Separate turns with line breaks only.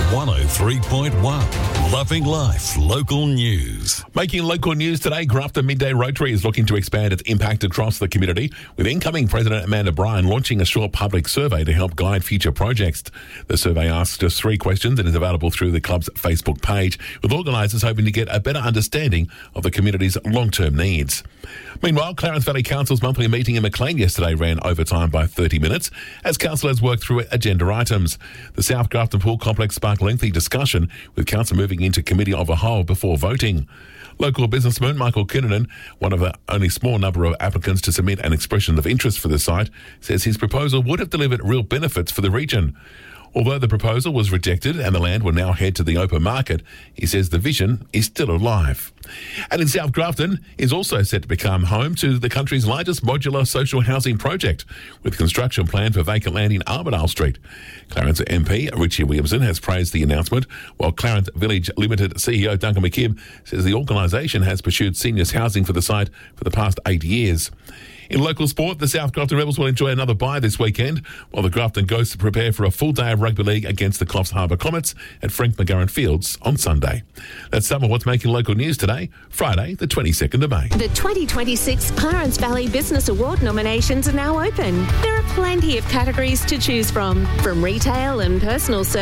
103.1. Loving Life Local News.
Making local news today, Grafton Midday Rotary is looking to expand its impact across the community, with incoming President Amanda Bryan launching a short public survey to help guide future projects. The survey asks just 3 questions and is available through the club's Facebook page, with organisers hoping to get a better understanding of the community's long-term needs. Meanwhile, Clarence Valley Council's monthly meeting in Maclean yesterday ran overtime by 30 minutes as councillors worked through agenda items. The South Grafton Pool Complex sparked lengthy discussion, with council moving into committee of a whole before voting. Local businessman Michael Kinnunen, one of the only small number of applicants to submit an expression of interest for the site, says his proposal would have delivered real benefits for the region. Although the proposal was rejected and the land will now head to the open market, he says the vision is still alive. And in South Grafton is also set to become home to the country's largest modular social housing project, with construction planned for vacant land in Armadale Street. Clarence MP Richie Williamson has praised the announcement, while Clarence Village Limited CEO Duncan McKibb says the organisation has pursued seniors housing for the site for the past 8 years. In local sport, the South Grafton Rebels will enjoy another bye this weekend, while the Grafton Ghosts prepare for a full day of rugby league against the Cloughs Harbour Comets at Frank McGarren Fields on Sunday. That's some of what's making local news today, Friday, the 22nd of May.
The 2026 Clarence Valley Business Award nominations are now open. There are plenty of categories to choose from retail and personal service